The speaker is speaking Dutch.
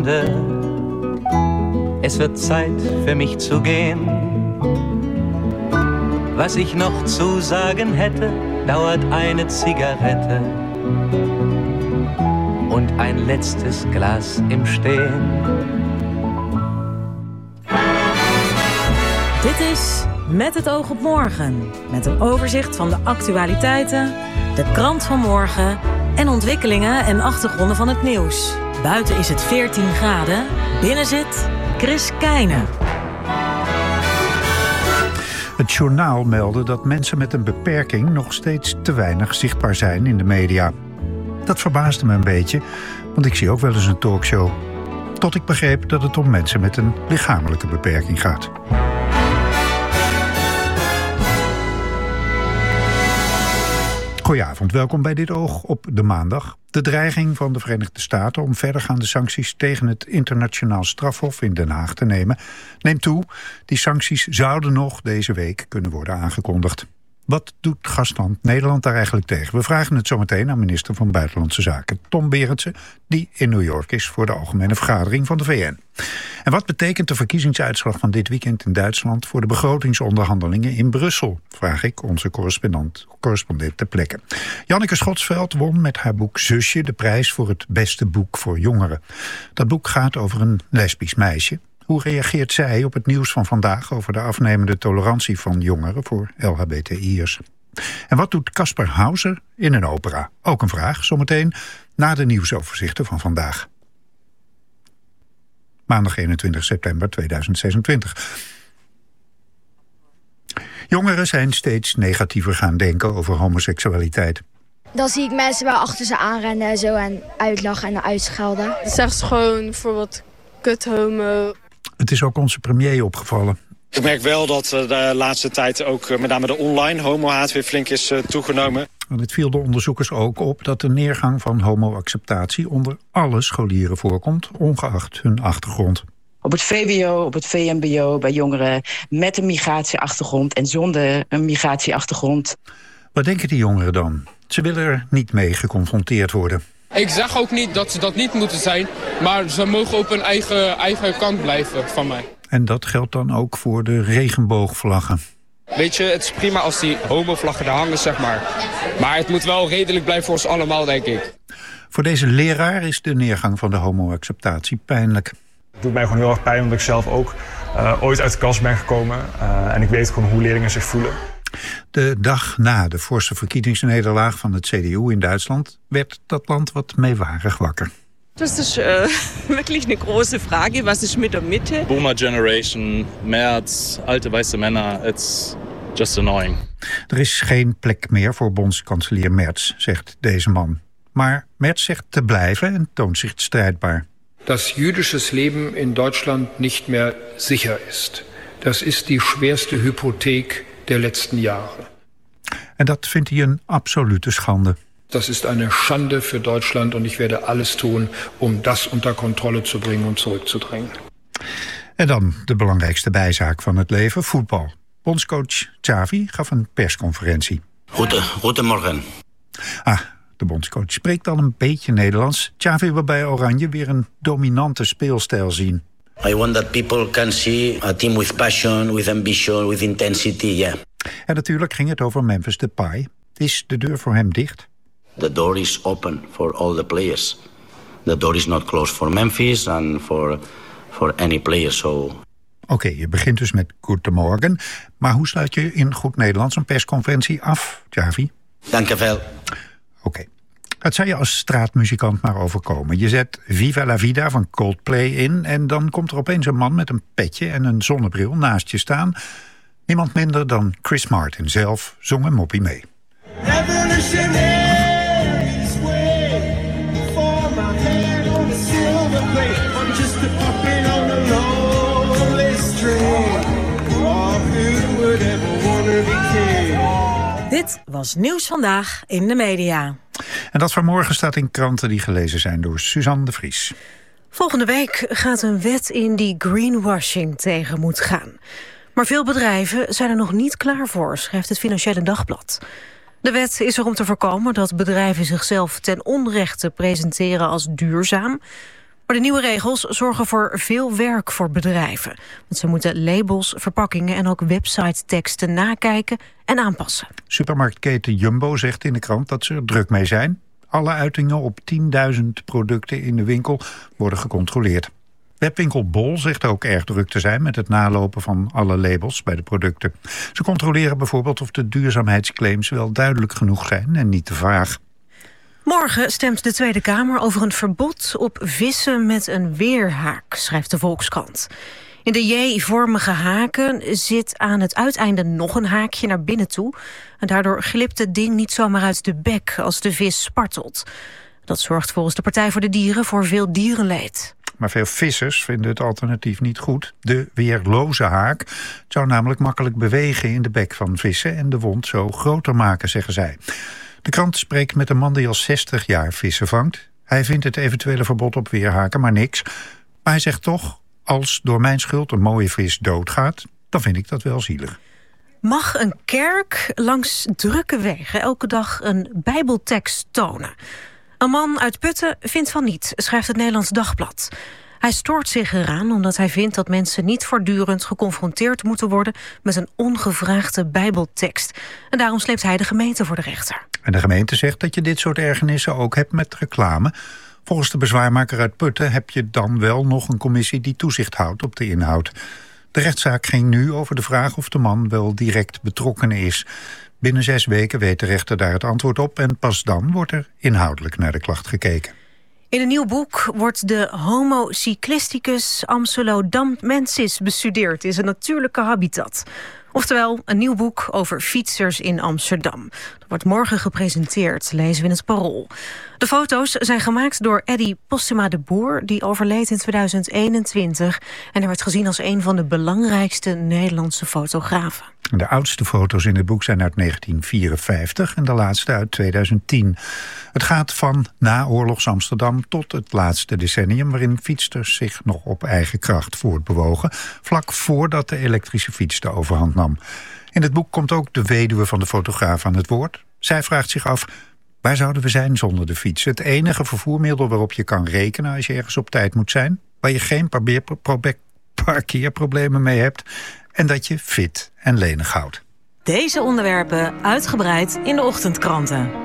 Es wird Zeit für mich zu gehen. Was ich noch zu sagen hätte, dauert eine Zigarette und ein letztes Glas im Stehen. Dit is Met het oog op morgen. Met een overzicht van de actualiteiten, de krant van morgen en ontwikkelingen en achtergronden van het nieuws. Buiten is het 14 graden. Binnen zit Chris Keijnen. Het journaal meldde dat mensen met een beperking nog steeds te weinig zichtbaar zijn in de media. Dat verbaasde me een beetje, want ik zie ook wel eens een talkshow. Tot ik begreep dat het om mensen met een lichamelijke beperking gaat. Goedenavond, welkom bij Dit Oog op de maandag. De dreiging van de Verenigde Staten om verdergaande sancties tegen het internationaal strafhof in Den Haag te nemen neemt toe. Die sancties zouden nog deze week kunnen worden aangekondigd. Wat doet gastland Nederland daar eigenlijk tegen? We vragen het zometeen aan minister van Buitenlandse Zaken Tom Berendsen, die in New York is voor de algemene vergadering van de VN. En wat betekent de verkiezingsuitslag van dit weekend in Duitsland voor de begrotingsonderhandelingen in Brussel? Vraag ik onze correspondent ter plekke. Janneke Schotsveld won met haar boek Zusje de prijs voor het beste boek voor jongeren. Dat boek gaat over een lesbisch meisje. Hoe reageert zij op het nieuws van vandaag over de afnemende tolerantie van jongeren voor LHBTI'ers? En wat doet Caspar Hauser in een opera? Ook een vraag, zometeen na de nieuwsoverzichten van vandaag. Maandag 21 september 2026. Jongeren zijn steeds negatiever gaan denken over homoseksualiteit. Dan zie ik mensen wel achter ze aanrennen en zo en uitlachen en uitschelden. Het is echt gewoon bijvoorbeeld kut homo. Het is ook onze premier opgevallen. Ik merk wel dat de laatste tijd ook met name de online homohaat weer flink is toegenomen. En het viel de onderzoekers ook op dat de neergang van homoacceptatie onder alle scholieren voorkomt, ongeacht hun achtergrond. Op het VWO, op het VMBO, bij jongeren met een migratieachtergrond en zonder een migratieachtergrond. Wat denken die jongeren dan? Ze willen er niet mee geconfronteerd worden. Ik zeg ook niet dat ze dat niet moeten zijn, maar ze mogen op hun eigen kant blijven van mij. En dat geldt dan ook voor de regenboogvlaggen. Weet je, het is prima als die homovlaggen daar hangen, zeg maar. Maar het moet wel redelijk blijven voor ons allemaal, denk ik. Voor deze leraar is de neergang van de homoacceptatie pijnlijk. Het doet mij gewoon heel erg pijn, omdat ik zelf ook ooit uit de kast ben gekomen. En ik weet gewoon hoe leerlingen zich voelen. De dag na de forse verkiezingsnederlaag van het CDU in Duitsland werd dat land wat meewarig wakker. Das ist wirklich eine große Frage. Was ist mit der Mitte? Boomer Generation, Merz, alte weiße Männer, it's just annoying. Er is geen plek meer voor bondskanselier Merz, zegt deze man. Maar Merz zegt te blijven en toont zich strijdbaar. Dat jüdisches Leben in Deutschland nicht mehr sicher ist. Das ist die schwerste Hypothek der letzten Jahre. En dat vindt hij een absolute schande. Das ist eine Schande für Deutschland und ich werde alles tun, um das unter Kontrolle zu bringen und zurückzudrängen. En dan de belangrijkste bijzaak van het leven, voetbal. Bondscoach Xavi gaf een persconferentie. Goedemorgen. De bondscoach spreekt al een beetje Nederlands. Xavi wil bij Oranje weer een dominante speelstijl zien. I want that people can see a team with passion, with ambition, with intensity, yeah. En natuurlijk ging het over Memphis Depay. Is de deur voor hem dicht? The door is open for all the players. The door is not closed for Memphis and for any player, so... Oké, je begint dus met goedemorgen. Maar hoe sluit je in goed Nederlands een persconferentie af, Xavi? Dank je wel. Oké. Het zou je als straatmuzikant maar overkomen. Je zet Viva la Vida van Coldplay in en dan komt er opeens een man met een petje en een zonnebril naast je staan. Niemand minder dan Chris Martin zelf zong een moppie mee. Dit was Nieuws Vandaag in de media. En dat vanmorgen staat in kranten die gelezen zijn door Suzanne de Vries. Volgende week gaat een wet in die greenwashing tegen moet gaan. Maar veel bedrijven zijn er nog niet klaar voor, schrijft het Financiële Dagblad. De wet is er om te voorkomen dat bedrijven zichzelf ten onrechte presenteren als duurzaam, Maar de nieuwe regels zorgen voor veel werk voor bedrijven. Want ze moeten labels, verpakkingen en ook website-teksten nakijken en aanpassen. Supermarktketen Jumbo zegt in de krant dat ze er druk mee zijn. Alle uitingen op 10.000 producten in de winkel worden gecontroleerd. Webwinkel Bol zegt ook erg druk te zijn met het nalopen van alle labels bij de producten. Ze controleren bijvoorbeeld of de duurzaamheidsclaims wel duidelijk genoeg zijn en niet te vaag. Morgen stemt de Tweede Kamer over een verbod op vissen met een weerhaak, schrijft de Volkskrant. In de J-vormige haken zit aan het uiteinde nog een haakje naar binnen toe. En daardoor glipt het ding niet zomaar uit de bek als de vis spartelt. Dat zorgt volgens de Partij voor de Dieren voor veel dierenleed. Maar veel vissers vinden het alternatief niet goed. De weerloze haak zou namelijk makkelijk bewegen in de bek van vissen en de wond zo groter maken, zeggen zij. De krant spreekt met een man die al 60 jaar vissen vangt. Hij vindt het eventuele verbod op weerhaken maar niks. Maar hij zegt toch, als door mijn schuld een mooie vis doodgaat, dan vind ik dat wel zielig. Mag een kerk langs drukke wegen elke dag een bijbeltekst tonen? Een man uit Putten vindt van niet, schrijft het Nederlands Dagblad. Hij stoort zich eraan omdat hij vindt dat mensen niet voortdurend geconfronteerd moeten worden met een ongevraagde bijbeltekst. En daarom sleept hij de gemeente voor de rechter. En de gemeente zegt dat je dit soort ergernissen ook hebt met reclame. Volgens de bezwaarmaker uit Putten heb je dan wel nog een commissie die toezicht houdt op de inhoud. De rechtszaak ging nu over de vraag of de man wel direct betrokken is. Binnen 6 weken weet de rechter daar het antwoord op en pas dan wordt er inhoudelijk naar de klacht gekeken. In een nieuw boek wordt de Homo cyclisticus amsulodamensis bestudeerd in zijn natuurlijke habitat. Oftewel, een nieuw boek over fietsers in Amsterdam. Dat wordt morgen gepresenteerd, lezen we in het Parool. De foto's zijn gemaakt door Eddy Postuma de Boer, die overleed in 2021. En hij werd gezien als een van de belangrijkste Nederlandse fotografen. De oudste foto's in het boek zijn uit 1954 en de laatste uit 2010. Het gaat van naoorlogs Amsterdam tot het laatste decennium, waarin fietsters zich nog op eigen kracht voortbewogen, vlak voordat de elektrische fiets de overhand nam. In het boek komt ook de weduwe van de fotograaf aan het woord. Zij vraagt zich af, waar zouden we zijn zonder de fiets? Het enige vervoermiddel waarop je kan rekenen als je ergens op tijd moet zijn, waar je geen parkeerproblemen mee hebt en dat je fit en lenig houdt. Deze onderwerpen uitgebreid in de ochtendkranten.